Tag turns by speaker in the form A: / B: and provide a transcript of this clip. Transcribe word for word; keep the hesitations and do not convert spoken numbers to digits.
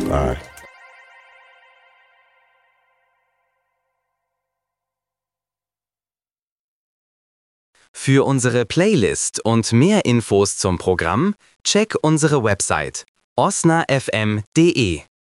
A: Bye.
B: Für unsere Playlist und mehr Infos zum Programm check unsere Website osna f m punkt de.